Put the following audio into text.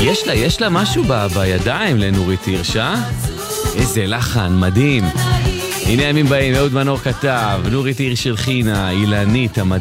יש לה משהו בידיים לנורית הירש, איזה לחן מדהים. הנה הימים באים, אהוד מנור כתב, נורית הירש הלחינה, אילנית המדהים.